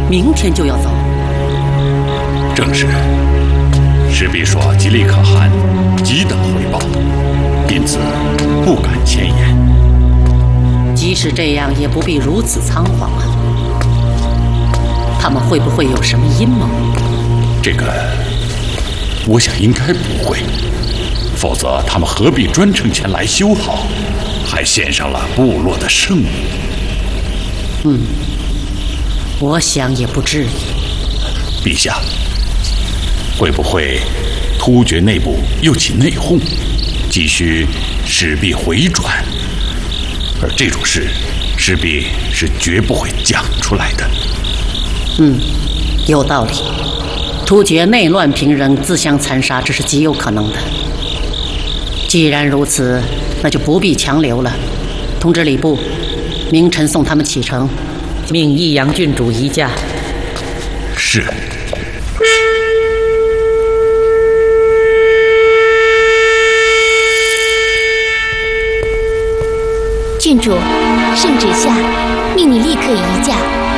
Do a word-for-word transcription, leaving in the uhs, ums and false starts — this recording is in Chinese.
明天就要走。 正是。石壁说吉利可汗急等回报，因此不敢前言。 即使这样，也不必如此仓皇啊。他们会不会有什么阴谋？ 这个，我想应该不会，否则他们何必专程前来修好，还献上了部落的圣物？ 嗯，我想也不至于。 陛下，会不会突厥内部又起内讧，急需石壁回转？而这种事，石壁是绝不会讲出来的。 嗯，有道理。突厥内乱平人，自相残杀，这是极有可能的。既然如此，那就不必强留了。通知礼部，明晨送他们启程，命益阳郡主移驾。 是。 郡主，圣旨下，命你立刻移驾。